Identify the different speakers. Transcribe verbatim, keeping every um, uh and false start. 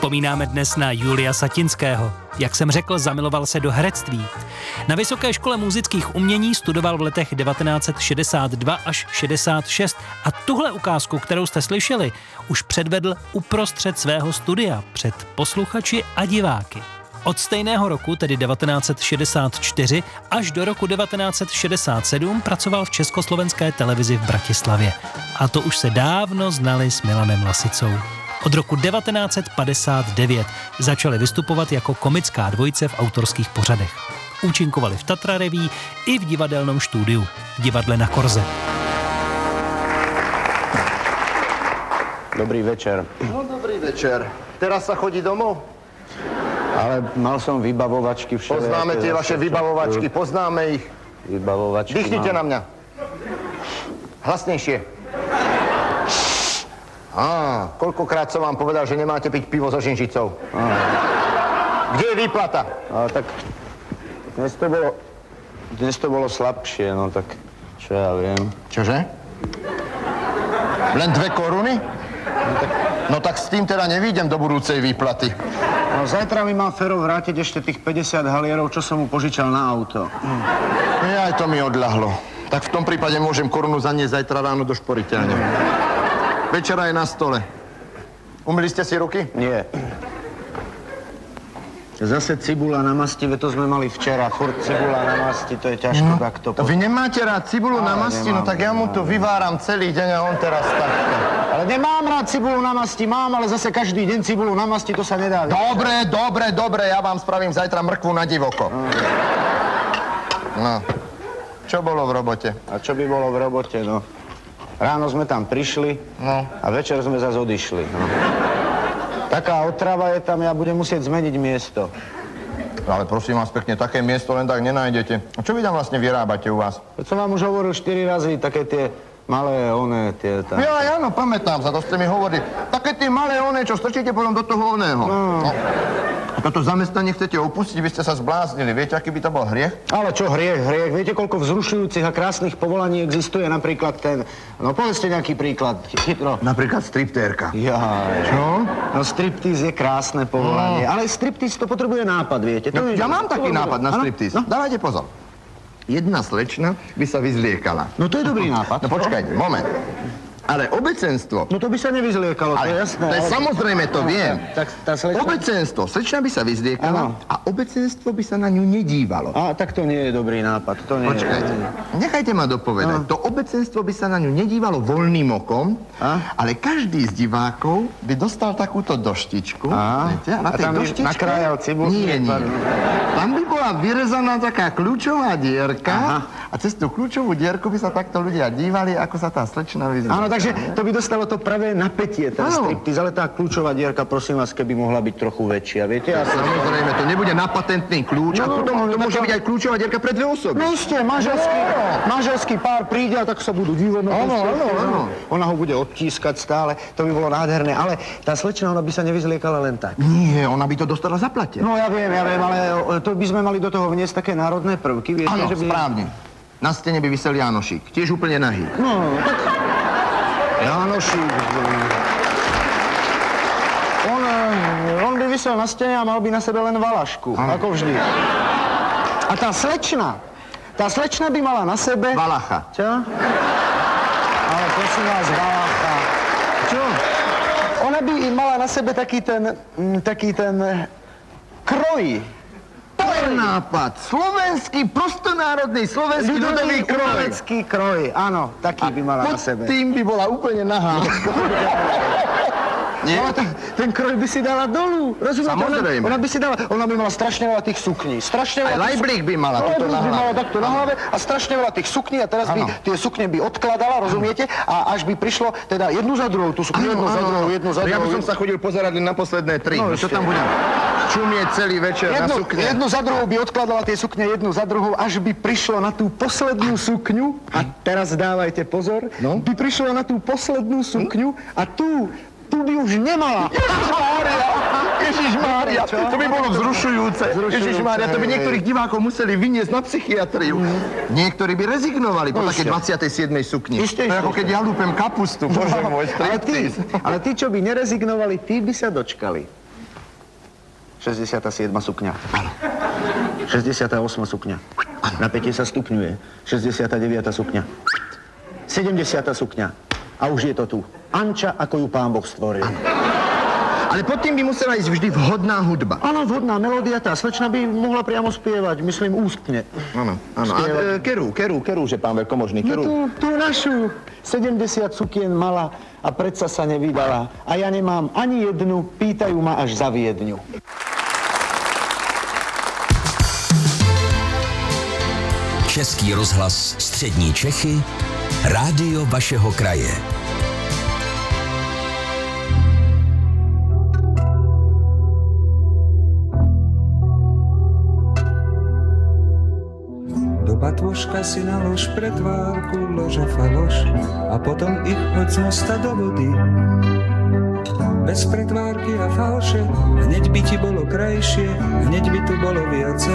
Speaker 1: Vzpomínáme dnes na Julia Satinského. Jak jsem řekl, zamiloval se do herectví. Na Vysoké škole múzických umění studoval v letech devatenáct set šedesát dva až šedesát šest a tuhle ukázku, kterou jste slyšeli, už předvedl uprostřed svého studia před posluchači a diváky. Od stejného roku, tedy devatenáct set šedesát čtyři, až do roku devatenáct set šedesát sedm pracoval v Československé televizi v Bratislavě. A to už se dávno znali s Milanem Lasicou. Od roku devatenáct set padesát devět začali vystupovat jako komická dvojice v autorských pořadech. Účinkovali v Tatra Reví i v divadelnom štúdiu, v divadle Na Korze.
Speaker 2: Dobrý večer.
Speaker 3: No, dobrý večer. Teraz sa chodí domov?
Speaker 2: Ale mal som vybavovačky všelijaké.
Speaker 3: Poznáme tie vaše vybavovačky, poznáme ich.
Speaker 2: Vybavovačky
Speaker 3: Dýchnite
Speaker 2: mám.
Speaker 3: na mňa. Hlasnejšie. Á, koľkokrát som vám povedal, že nemáte piť pivo so žinžicou. Á. Kde je výplata?
Speaker 2: Ale tak dnes to bolo, dnes to bolo slabšie, no tak čo ja viem.
Speaker 3: Čože? Len dve koruny? No tak, no tak s tým teda nevídem do budúcej výplaty.
Speaker 2: No zajtra mi má Fero vrátiť ešte tých päťdesiat halierov, čo som mu požičal na auto.
Speaker 3: Hm. Ja, aj to mi odľahlo. Tak v tom prípade môžem korunu zaniesť zajtra ráno do šporiteľne. Večera je na stole. Umyli ste si ruky?
Speaker 2: Nie. Zase cibula na masti, to sme mali včera. Furt cibula na masti, to je ťažko no, takto.
Speaker 3: Po... Vy nemáte rád cibulu ale na masti? Nemám, no tak ja mu to vyváram celý deň a on teraz takto.
Speaker 2: Ale nemám rád cibulu na masti, mám, ale zase každý deň cibulu na masti, to sa nedá.
Speaker 3: Dobre, dobre, dobre, ja vám spravím zajtra mrkvu na divoko. Mm. No, čo bolo v robote?
Speaker 2: A čo by bolo v robote, no? Ráno sme tam prišli no. A večer sme zase odišli, no. Taká otrava je tam, ja budem musieť zmeniť miesto.
Speaker 3: Ale prosím vás pekne, také miesto len tak nenájdete. A čo vy tam vlastne vyrábate u vás?
Speaker 2: To som vám už hovoril štyri razy, také tie malé one, tie tam...
Speaker 3: Ja, áno, pamätám sa, to ste mi hovorili. Také tie malé one, čo strčíte potom do toho oného. No. No. A toto zamestnanie chcete opustiť, vy ste sa zbláznili. Viete, aký by to bol hriech?
Speaker 2: Ale čo hriech, hriech? Viete, koľko vzrušujúcich a krásnych povolaní existuje? Napríklad ten... No, povedzte nejaký príklad, chytro.
Speaker 3: Napríklad striptérka.
Speaker 2: Jaj.
Speaker 3: Čo?
Speaker 2: No, striptíz je krásne povolanie. No. Ale striptíz to potrebuje nápad, viete? To
Speaker 3: no,
Speaker 2: je...
Speaker 3: Ja mám taký
Speaker 2: to...
Speaker 3: nápad na striptíz. No? Dávajte pozor. Jedna slečna by sa vyzliekala.
Speaker 2: No, to je dobrý nápad.
Speaker 3: No, počkajte, moment. Ale obecenstvo...
Speaker 2: No to by sa nevyzliekalo, to je jasné.
Speaker 3: To je
Speaker 2: ale...
Speaker 3: samozrejme, to
Speaker 2: no,
Speaker 3: viem.
Speaker 2: Tak tá slečna...
Speaker 3: Obecenstvo. Slečna by sa vyzliekala a obecenstvo by sa na ňu nedívalo.
Speaker 2: A tak to nie je dobrý nápad, to nie
Speaker 3: Počkajte,
Speaker 2: je...
Speaker 3: nechajte ma dopovedať. A. To obecenstvo by sa na ňu nedívalo voľným okom, a? Ale každý z divákov by dostal takúto doštičku.
Speaker 2: A,
Speaker 3: viete, a na tej
Speaker 2: a tam
Speaker 3: doštičke...
Speaker 2: nakrájal cibul?
Speaker 3: Nie, nie. Tam by bola vyrezaná taká kľúčová dierka.
Speaker 2: Aha.
Speaker 3: A cez tú kľúčovú dierku by sa takto ľudia dívali, ako sa tá slečna vyzliekala.
Speaker 2: Áno, takže to by dostalo to pravé napätie, ten striptiz, ale tá kľúčová dierka, prosím vás, keby mohla byť trochu väčšia, viete? Ja
Speaker 3: Samozrejme, to nebude na patentný kľúč,
Speaker 2: no,
Speaker 3: a potom
Speaker 2: no,
Speaker 3: to môže byť aj kľúčová dierka pre dve osoby.
Speaker 2: No ste, manželský, manželský pár príde a tak sa budú dívať na ten striptiz. Áno, áno. Ona ho bude odtískať stále, to by bolo nádherné, ale tá slečna, ona by sa nevyzliekala len tak.
Speaker 3: Nie, ona by to dostala zaplatené.
Speaker 2: No ja viem, ja viem, ale to by sme mali do toho vniesť také národné prvky, viete?
Speaker 3: Áno,
Speaker 2: že by...
Speaker 3: správne. Na stene by visel Jánošík, tiež úplne nahý.
Speaker 2: No, tak... Jánošík... On, on by visel na stene a mal by na sebe len valašku, ano. Ako vždy. A tá slečna, tá slečna by mala na sebe...
Speaker 3: Valacha.
Speaker 2: Čo? Ale prosím vás, valacha. Čo? Ona by mala na sebe taký ten, taký ten kroj.
Speaker 3: To je nápad. Slovenský, prostonárodný, slovenský ľudový kroj.
Speaker 2: Ľudový kroj, áno, taký by mala na sebe.
Speaker 3: A pod tým by bola úplne nahá. Nie?
Speaker 2: No, ten, ten kroj by si dala dolu. Rozumiete?
Speaker 3: Samozrejme.
Speaker 2: Ona, ona by si dala, ona by mala strašne veľa tých sukní. Strašne veľa...
Speaker 3: Aj lajblík by mala tuto na hlave.
Speaker 2: by mala takto na hlave a strašne veľa tých sukní a teraz ano. By tie sukne by odkladala, rozumiete? A až by prišlo teda jednu za druhou, tú sukňu, jednu za druhou, jednu za druhou.
Speaker 3: Ja by som sa chodil pozerať na posledné tri. No, čo tam budem čumieť celý večer jednu, na sukne.
Speaker 2: Jednu za druhou by odkladala tie sukne, jednu za druhou, až by prišlo na tú poslednú sukňu. A teraz dávajte pozor. No? By prišlo na tú poslednú sukňu a tú tu by už nemala.
Speaker 3: Ježišmária, Ježišmária, to by bolo vzrušujúce. Ježišmária, to by niektorých divákov museli vyniesť na psychiatriu. Niektorí by rezignovali po také dvadsiatej siedmej sukni. To je ako keď ja lúpem kapustu, bože môj, striptíz.
Speaker 2: Ale tí, čo by nerezignovali, tí by sa dočkali. šesťdesiata siedma sukňa. Áno. šesťdesiata ôsma sukňa. Áno. Napätie sa stupňuje. šesťdesiata deviata sukňa. sedemdesiata sukňa. A už je to tu. Anča, ako ju Pán Boh stvoril. Áno.
Speaker 3: Ale pod tým by musela ísť vždy vhodná hudba.
Speaker 2: Áno, vhodná melódia, tá slečna by mohla priamo spievať, myslím, ústne.
Speaker 3: Áno, áno. A e, keru, keru, keru, že pán veľkomožný, keru.
Speaker 2: No tú, tú našu sedemdesiat sukien mala a predsa sa nevydala. A ja nemám ani jednu, pýtajú ma až za Viedňu.
Speaker 4: Český rozhlas Střední Čechy, rádio vašeho kraje.
Speaker 5: Patvoška si nalož pretvárku, lož a faloš a potom ich hoď z mosta do vody. Bez pretvárky a falše, hneď by ti bolo krajšie, hneď by tu bolo viacej